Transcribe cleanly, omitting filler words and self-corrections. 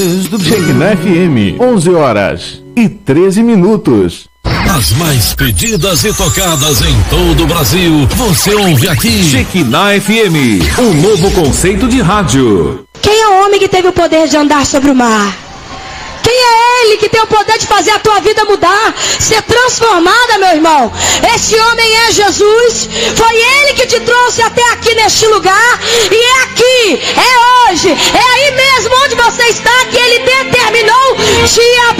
Shekinah FM, 11h13. As mais pedidas e tocadas em todo o Brasil, você ouve aqui. Shekinah FM, um novo conceito de rádio. Quem é o homem que teve o poder de andar sobre o mar? Quem é ele que tem o poder de fazer a tua vida mudar, ser transformada, meu irmão? Esse homem é Jesus. Foi ele que te trouxe até aqui neste lugar. E é aqui, é hoje, é aí mesmo onde você está que ele determinou te